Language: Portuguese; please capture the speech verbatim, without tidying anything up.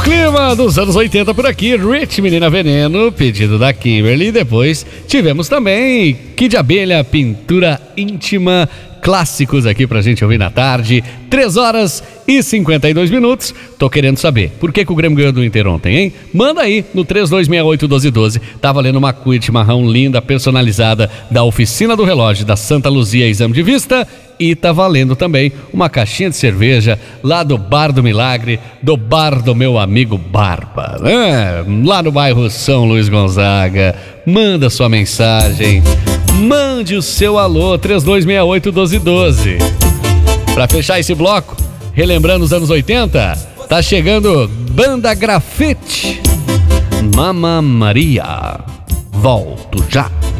clima dos anos oitenta por aqui, Rich, Menina Veneno, pedido da Kimberly. Depois tivemos também Kid Abelha, Pintura Íntima, clássicos aqui pra gente ouvir na tarde. três horas e cinquenta e dois minutos. Tô querendo saber, por que, que o Grêmio ganhou do Inter ontem, hein? Manda aí no três dois seis oito um dois um dois. Tá valendo uma cuia de marrão linda, personalizada da Oficina do Relógio da Santa Luzia Exame de Vista. E tá valendo também uma caixinha de cerveja lá do Bar do Milagre, do bar do meu amigo Barba, né? Lá no bairro São Luís Gonzaga. Manda sua mensagem, mande o seu alô, três dois seis oito um dois um dois. Pra fechar esse bloco, relembrando os anos oitenta, tá chegando Banda Grafite, Mamma Maria. Volto já.